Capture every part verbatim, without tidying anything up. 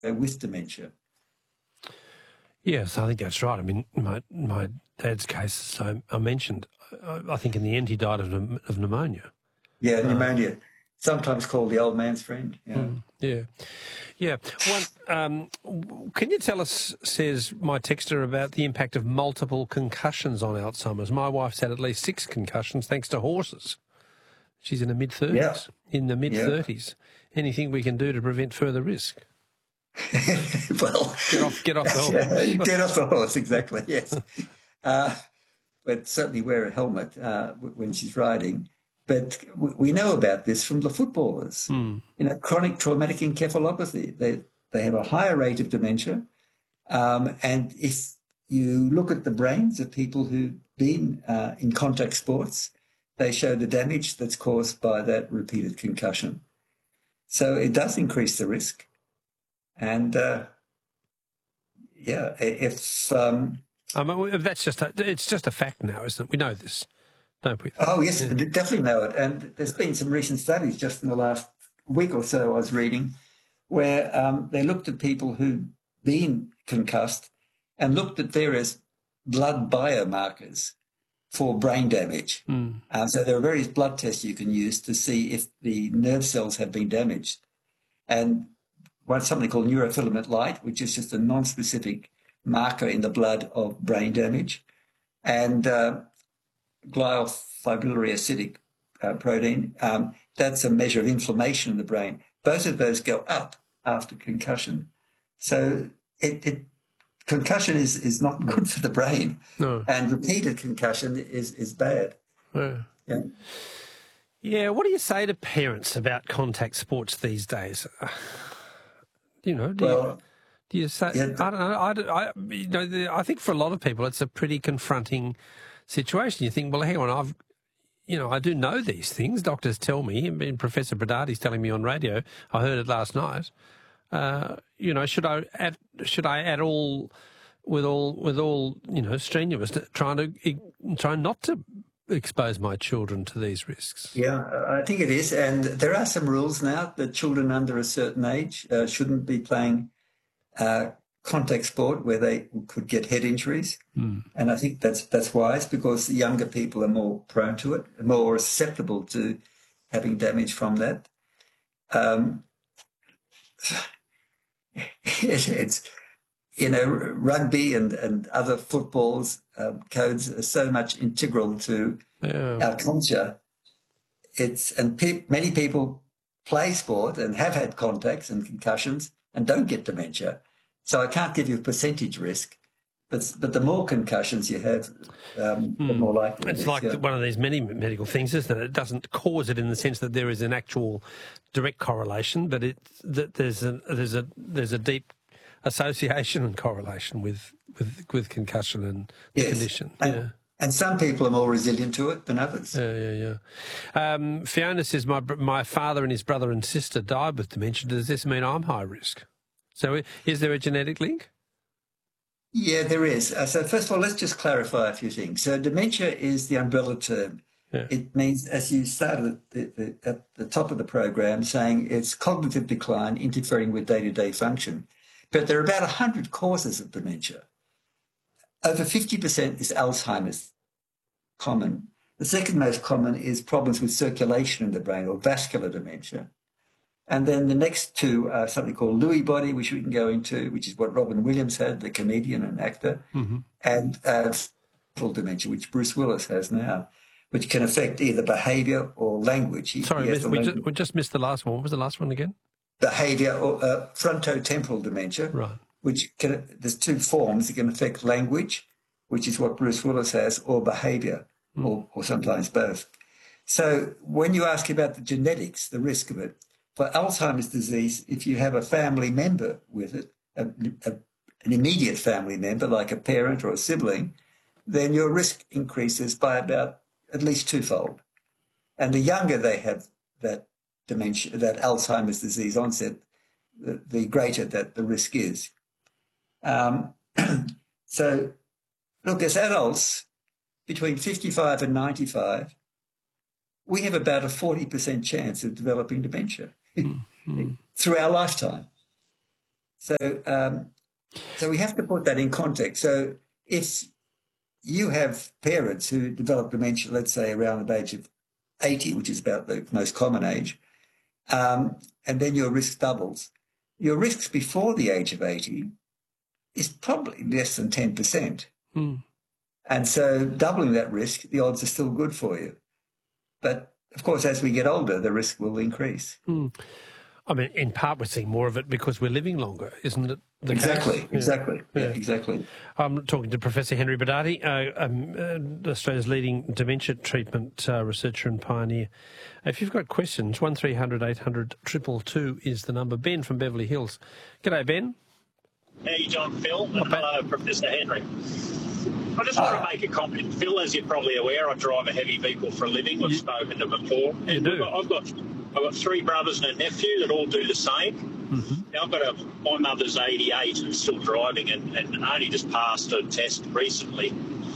with dementia. Yes, I think that's right. I mean, my my dad's case, as I, I mentioned, I, I think in the end he died of, of pneumonia. Yeah, pneumonia, uh, sometimes called the old man's friend. Yeah. Mm, yeah. Yeah. One, um, can you tell us, says my texter, about the impact of multiple concussions on Alzheimer's? My wife's had at least six concussions thanks to horses. She's in the mid-thirties. Yeah. In the mid-thirties. Yeah. Anything we can do to prevent further risk? Well, get off, get off the horse. Yeah, get off the horse, exactly, yes. Uh, but certainly wear a helmet uh, when she's riding. But we know about this from the footballers. Mm. You know, chronic traumatic encephalopathy, they, they have a higher rate of dementia. Um, and if you look at the brains of people who've been uh, in contact sports, they show the damage that's caused by that repeated concussion. So it does increase the risk. And, uh, yeah, if... Um, I mean, that's just a, it's just a fact now, isn't it? We know this, don't we? Oh, yes, yeah. Definitely know it. And there's been some recent studies just in the last week or so I was reading where um, they looked at people who'd been concussed and looked at various blood biomarkers for brain damage. Mm. Uh, so there are various blood tests you can use to see if the nerve cells have been damaged. And one something called neurofilament light, which is just a non-specific marker in the blood of brain damage, and uh, glial fibrillary acidic uh, protein. Um, that's a measure of inflammation in the brain. Both of those go up after concussion. So it, it concussion is, is not good for the brain. No. And repeated concussion is, is bad. Yeah. Yeah. Yeah, what do you say to parents about contact sports these days? You know, do well, you, do you say, yeah, I don't know, I, I, you know, I think for a lot of people it's a pretty confronting situation. You think, well, hang on, I've, you know, I do know these things. Doctors tell me, I mean, Professor Bradati's telling me on radio, I heard it last night. Uh, you know, should I add, should I add all, with all, with all, you know, strenuous, trying to, try not to expose my children to these risks? Yeah, I think it is. And there are some rules now that children under a certain age uh, shouldn't be playing uh, contact sport where they could get head injuries. Mm. And I think that's that's wise because younger people are more prone to it, more susceptible to having damage from that. Um, it's, you know, rugby and, and other footballs um, codes are so much integral to yeah. our culture. It's and pe- many people play sport and have had contacts and concussions and don't get dementia. So I can't give you a percentage risk, but but the more concussions you have, um, mm. the more likely it's it is, like yeah. one of these many medical things, isn't it? It doesn't cause it in the sense that there is an actual direct correlation, but it that there's a there's a there's a deep association and correlation with with, with concussion and the yes. condition. And, yeah. and some people are more resilient to it than others. Yeah, yeah, yeah. Um, Fiona says, my my father and his brother and sister died with dementia. Does this mean I'm high risk? So is there a genetic link? Yeah, there is. Uh, so first of all, let's just clarify a few things. So dementia is the umbrella term. Yeah. It means, as you started at the, the, at the top of the program, saying it's cognitive decline interfering with day-to-day function. But there are about one hundred causes of dementia. Over fifty percent is Alzheimer's, common. The second most common is problems with circulation in the brain or vascular dementia. And then the next two are something called Lewy body, which we can go into, which is what Robin Williams had, the comedian and actor, mm-hmm. and uh, frontal dementia, which Bruce Willis has now, which can affect either behaviour or language. He, Sorry, he we, we, language. Just, we just missed the last one. What was the last one again? Behaviour or uh, frontotemporal dementia, right? Which can, there's two forms. It can affect language, which is what Bruce Willis has, or behaviour, mm. or, or sometimes both. So when you ask about the genetics, the risk of it, for Alzheimer's disease, if you have a family member with it, a, a, an immediate family member like a parent or a sibling, then your risk increases by about at least twofold. And the younger they have that dementia, that Alzheimer's disease onset, the, the greater that the risk is. Um, so, look, as adults, between fifty-five and ninety-five, we have about a forty percent chance of developing dementia mm-hmm. through our lifetime. So, um, so we have to put that in context. So if you have parents who develop dementia, let's say around the age of eighty, which is about the most common age, um, and then your risk doubles, your risks before the age of eighty is probably less than ten percent. Mm. And so doubling that risk, the odds are still good for you. But, of course, as we get older, the risk will increase. Mm. I mean, in part, we're seeing more of it because we're living longer, isn't it? The exactly, case? exactly, yeah. yeah, exactly. I'm talking to Professor Henry Bardati, uh, um, uh, Australia's leading dementia treatment uh, researcher and pioneer. If you've got questions, one three hundred eight hundred two two two is the number. Ben from Beverly Hills. G'day, Ben. Hey, John, Phil, and hello, Professor Henry. I just want to make a comment. Phil, as you're probably aware, I drive a heavy vehicle for a living. We've you, spoken to before. You and do. I've got, I've got three brothers and a nephew that all do the same. Mm-hmm. Now, I've got a, my mother's eighty-eight and still driving, and, and only just passed a test recently,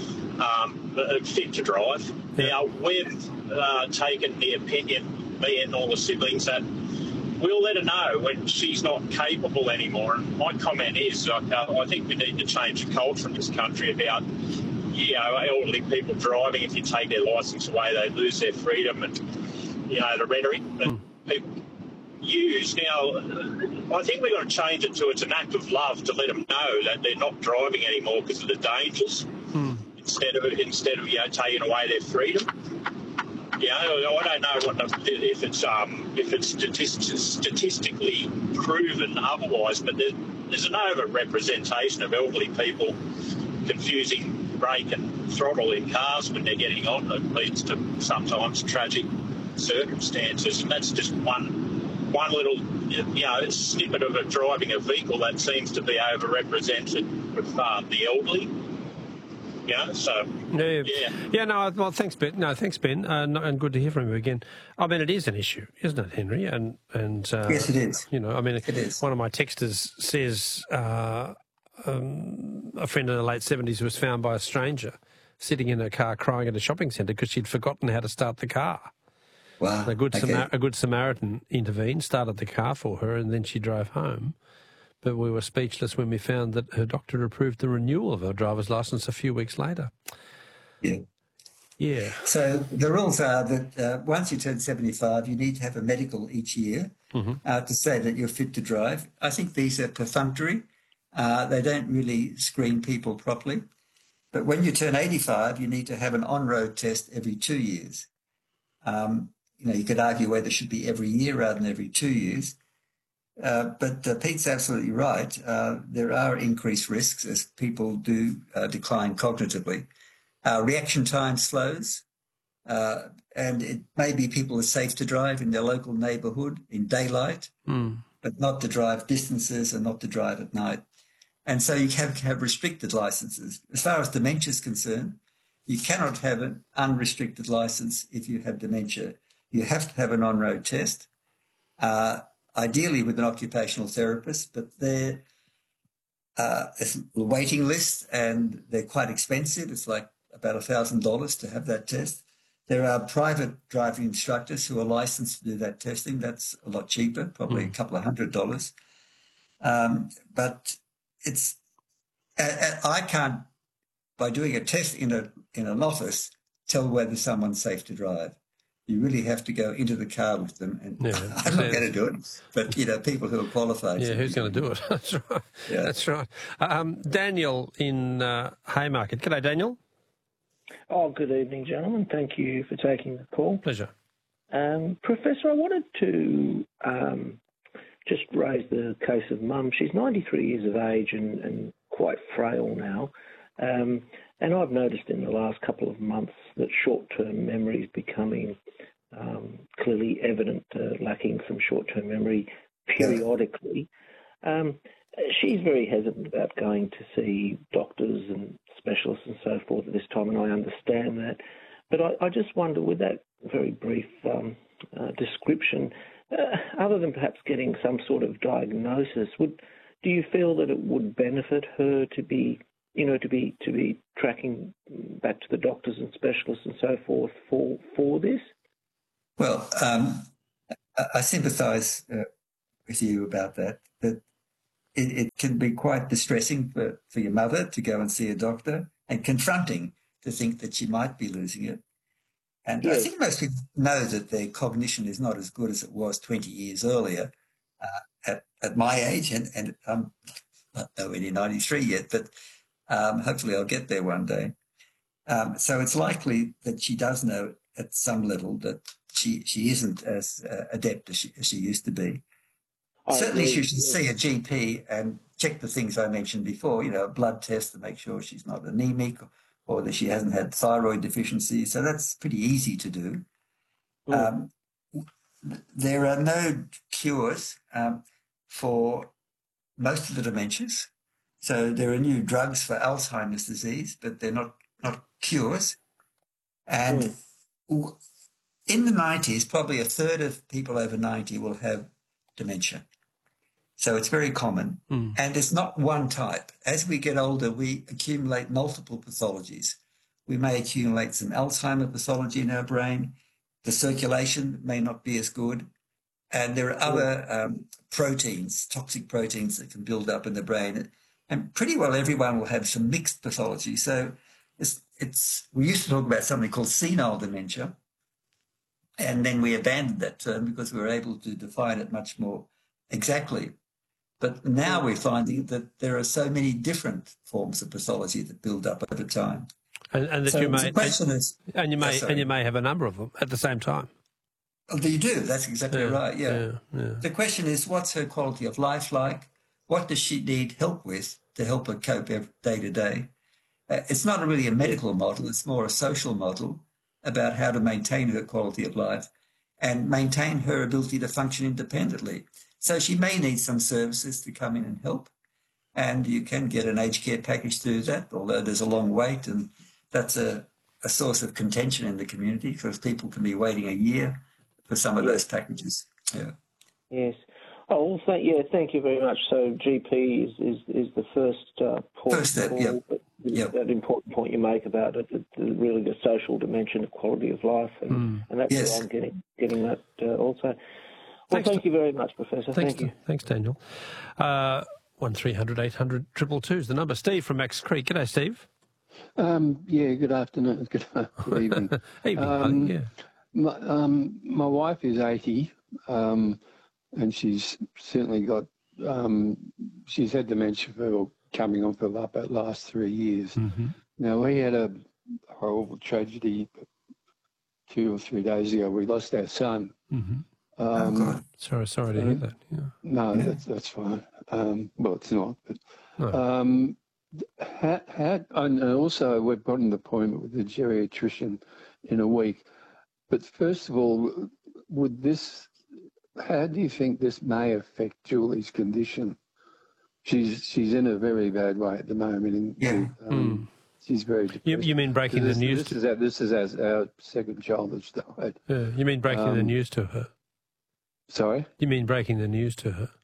um, fit to drive. Yeah. Now, we've uh, taken the opinion, me and all the siblings, that we'll let her know when she's not capable anymore. And my comment is, uh, I think we need to change the culture in this country about, you know, elderly people driving. If you take their licence away, they lose their freedom, and, you know, the rhetoric that mm. people use. Now, I think we've got to change it to it's an act of love to let them know that they're not driving anymore because of the dangers, mm. instead of, instead of, you know, taking away their freedom. You know, I don't know what the, if it's um, if it's statist- statistically proven otherwise, but there, there's an over-representation of elderly people confusing brake and throttle in cars when they're getting on. That leads to sometimes tragic circumstances, and that's just one one little, you know, snippet of a driving a vehicle that seems to be over-represented with um, the elderly. Yeah, so yeah, yeah, yeah. No, well, thanks, Ben. No, thanks, Ben, uh, no, and good to hear from you again. I mean, it is an issue, isn't it, Henry? And and uh, yes, it is. You know, I mean, it is. One of my texters says uh, um, a friend in the late seventies was found by a stranger sitting in her car crying at a shopping centre because she'd forgotten how to start the car. Wow. A good okay. Samar- a good Samaritan intervened, started the car for her, and then she drove home. But we were speechless when we found that her doctor approved the renewal of her driver's licence a few weeks later. Yeah. Yeah. So the rules are that uh, once you turn seventy-five, you need to have a medical each year mm-hmm. uh, to say that you're fit to drive. I think these are perfunctory. Uh, they don't really screen people properly. But when you turn eighty-five, you need to have an on-road test every two years. Um, you know, you could argue whether it should be every year rather than every two years. Uh, but uh, Pete's absolutely right. Uh, there are increased risks as people do uh, decline cognitively. Uh, reaction time slows, uh, and it may be people are safe to drive in their local neighbourhood in daylight, mm. but not to drive distances and not to drive at night. And so you have to have restricted licences. As far as dementia is concerned, you cannot have an unrestricted licence if you have dementia. You have to have an on-road test. Uh, ideally with an occupational therapist, but they're uh, there's a waiting list and they're quite expensive. It's like about one thousand dollars to have that test. There are private driving instructors who are licensed to do that testing. That's a lot cheaper, probably mm. a couple of hundred dollars. Um, but it's uh, I can't, by doing a test in a in an office, tell whether someone's safe to drive. You really have to go into the car with them. And yeah, I'm not going to do it, but, you know, people who are qualified. Yeah, who's going to do it? That's right. Yeah. That's right. Um, Daniel in uh, Haymarket. G'day, Daniel. Oh, good evening, gentlemen. Thank you for taking the call. Pleasure. Um, Professor, I wanted to um, just raise the case of Mum. She's ninety-three years of age and, and quite frail now. Um, and I've noticed in the last couple of months that short-term memory is becoming um, clearly evident, uh, lacking some short-term memory periodically. Um, she's very hesitant about going to see doctors and specialists and so forth at this time, and I understand that. But I, I just wonder, with that very brief um, uh, description, uh, other than perhaps getting some sort of diagnosis, would do you feel that it would benefit her to be you know, to be to be tracking back to the doctors and specialists and so forth for for this? Well, um, I, I sympathise uh, with you about that. But it, it can be quite distressing for, for your mother to go and see a doctor, and confronting to think that she might be losing it. And yes. I think most people know that their cognition is not as good as it was twenty years earlier uh, at, at my age, and, and I'm not nowhere near ninety-three yet, but um, hopefully I'll get there one day. Um, so it's likely that she does know at some level that she, she isn't as uh, adept as she, as she used to be. I Certainly agree. She should see a G P and check the things I mentioned before, you know, a blood test to make sure she's not anemic or that she hasn't had thyroid deficiency. So that's pretty easy to do. Mm. Um, there are no cures um, for most of the dementias. So there are new drugs for Alzheimer's disease, but they're not, not cures. And mm. in the nineties, probably a third of people over ninety will have dementia. So it's very common. Mm. And it's not one type. As we get older, we accumulate multiple pathologies. We may accumulate some Alzheimer pathology in our brain. The circulation may not be as good. And there are other um, proteins, toxic proteins that can build up in the brain. And pretty well everyone will have some mixed pathology. So it's, it's we used to talk about something called senile dementia. And then we abandoned that term because we were able to define it much more exactly. But now we're finding that there are so many different forms of pathology that build up over time. And, and that so you may, the question and, is, and you may, oh, and you may have a number of them at the same time. Oh, you do. That's exactly yeah, right. Yeah. Yeah, yeah. The question is, what's her quality of life like? What does she need help with to help her cope every, day to day? Uh, it's not really a medical model. It's more a social model about how to maintain her quality of life and maintain her ability to function independently. So she may need some services to come in and help, and you can get an aged care package to do that, although there's a long wait, and that's a, a source of contention in the community because people can be waiting a year for some of those packages. Yeah. Yes. Oh, well, thank, yeah, thank you very much. So G P is, is, is the first uh, point. First step, yeah. Yep. That important point you make about it, the, the, really the social dimension, the quality of life, and, mm. and that's yes. where I'm getting, getting that uh, also. Well, Thanks, thank you very much, Professor. Thanks, thank you. Thanks, Daniel. Uh, one three hundred eight hundred two two two is the number. Steve from Max Creek. G'day, Steve. Um, yeah, good afternoon. Good, good evening. evening, um, yeah. My, um, my wife is eighty, um, and she's certainly got, um, she's had dementia for coming on for the last three years. Mm-hmm. Now, we had a horrible tragedy two or three days ago. We lost our son. Mm-hmm. Um, oh, God. Sorry, sorry to hear that. Yeah. No, yeah. that's that's fine. Um, well, it's not. But no. um, had, had, and also we've got an appointment with the geriatrician in a week. But first of all, would this? How do you think this may affect Julie's condition? She's she's in a very bad way at the moment. And, yeah. Um, mm. She's very depressed. You, you mean breaking this, the news? This to... is our, this is our, our second child that's died. Yeah. You mean breaking um, the news to her? Sorry? You mean breaking the news to her?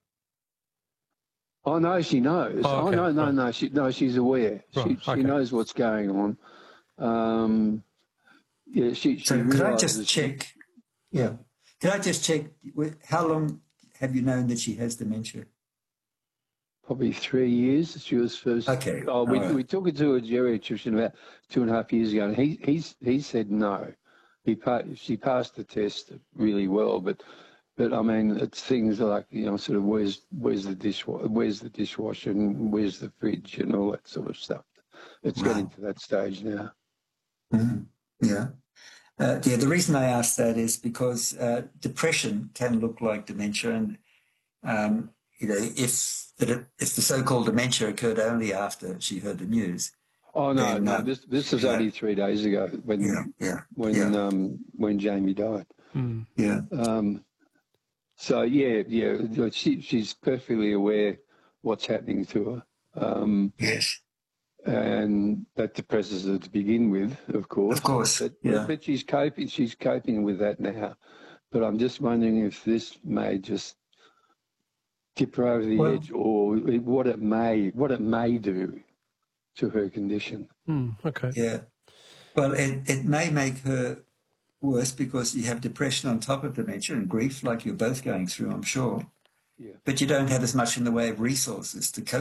Oh no, she knows. Oh, okay. oh no, no, right. no. She no, she's aware. Right. She she okay. knows what's going on. Um, yeah, she. she so could I just check? Yeah, could I just check? How long have you known that she has dementia? Probably three years. She was first. Okay. Oh, we right. we took her to a geriatrician about two and a half years ago, and he he's he said no. He she passed the test really well, but. But I mean, it's things like, you know, sort of where's where's the dishwasher, where's the dishwasher, and where's the fridge, and all that sort of stuff. It's wow. getting to that stage now. Mm-hmm. Yeah, uh, yeah. The reason I asked that is because uh, depression can look like dementia, and um, you know, if the if the so-called dementia occurred only after she heard the news. Oh no, then, no. Uh, this this was only three days ago when yeah, yeah, when yeah. um when Jamie died. Mm. Yeah. Um. So yeah, yeah, she she's perfectly aware what's happening to her. Um, yes, and that depresses her to begin with, of course. Of course, but, yeah. But she's coping. She's coping with that now. But I'm just wondering if this may just tip her over the well, edge, or what it may what it may do to her condition. Mm, okay. Yeah. Well, it it may make her worse because you have depression on top of dementia and grief, like you're both going through, I'm sure. Yeah. but you don't have as much in the way of resources to cope